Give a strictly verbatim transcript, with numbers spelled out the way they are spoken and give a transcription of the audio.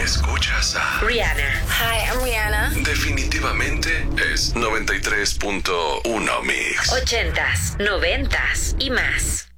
Escuchas a Rihanna. Hi, I'm Rihanna. Definitivamente es noventa y tres punto uno Mix. Ochentas, noventas y más.